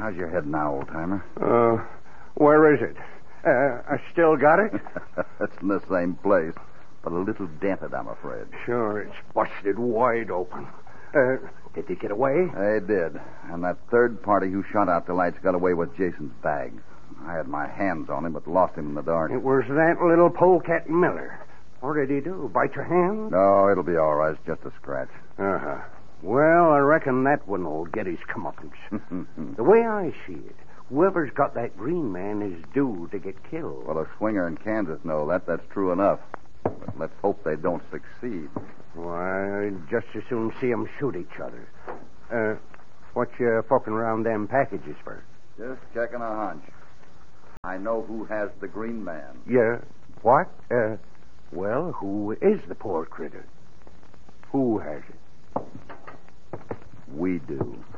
How's your head now, old-timer? Where is it? I still got it? It's in the same place, but a little dented, I'm afraid. Sure, it's busted wide open. Did they get away? They did. And that third party who shot out the lights got away with Jason's bags. I had my hands on him, but lost him in the dark. It was that little polecat Miller. What did he do? Bite your hand? No, it'll be all right. It's just a scratch. Uh-huh. Well, I reckon that one will get his comeuppance. The way I see it, whoever's got that green man is due to get killed. Well, a swinger in Kansas know that. That's true enough. But let's hope they don't succeed. Why, I'd just as soon see 'em shoot each other. What you poking around them packages for? Just checking a hunch. I know who has the green man. Yeah. What? Well, who is the poor critter? Who has it? We do.